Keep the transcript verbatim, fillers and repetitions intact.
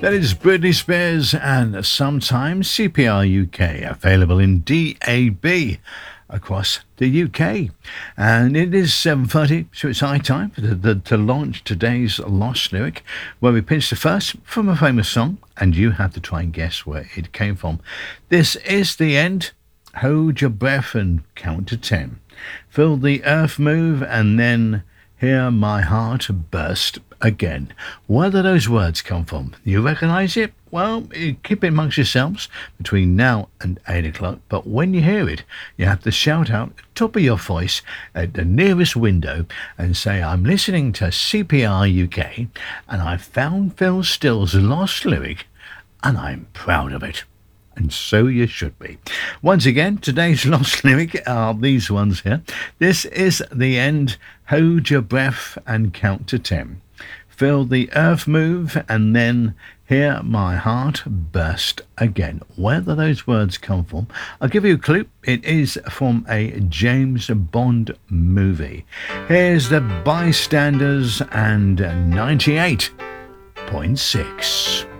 That is Britney Spears and Sometimes C P R U K, available in D A B across the U K. And it is seven thirty, so it's high time for the, the, to launch today's Lost Lyric, where we pinch the first from a famous song, and you have to try and guess where it came from. This is the end. Hold your breath and count to ten. Feel the earth move and then hear my heart burst again. Where do those words come from? You recognise it? Well, keep it amongst yourselves between now and eight o'clock, but when you hear it, you have to shout out at the top of your voice at the nearest window and say, I'm listening to C P R U K and I found Phil Still's Lost Lyric and I'm proud of it. And so you should be. Once again, today's Lost Lyric are these ones here. This is the end. Hold your breath and count to ten. Feel the earth move and then hear my heart burst again. Where do those words come from? I'll give you a clue. It is from a James Bond movie. Here's the Bystanders and ninety-eight point six.